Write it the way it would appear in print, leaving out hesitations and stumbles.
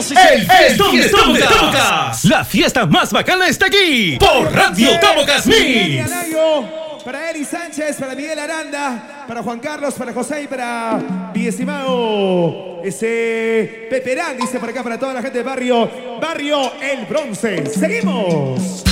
El Fiestón de Tabocas. La fiesta más bacana está aquí por Radio Tabocas Mix. Para Eli Sánchez, para Miguel Aranda, para Juan Carlos, para José y para mi estimado Peperán, dice por acá para toda la gente del barrio El Bronce. Seguimos.